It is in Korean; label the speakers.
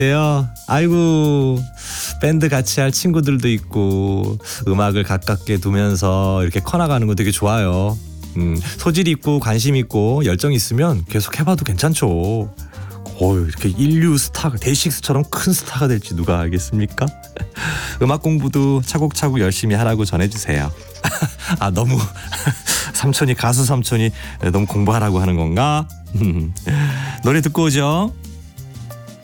Speaker 1: 돼요. 아이고, 밴드 같이 할 친구들도 있고 음악을 가깝게 두면서 이렇게 커나가는 거 되게 좋아요. 소질이 있고 관심 있고 열정 있으면 계속 해봐도 괜찮죠. 이렇게 인류 스타가 데이식스처럼 큰 스타가 될지 누가 알겠습니까? 음악 공부도 차곡차곡 열심히 하라고 전해주세요. 아, 너무 가수 삼촌이 너무 공부하라고 하는 건가? 노래 듣고 오죠.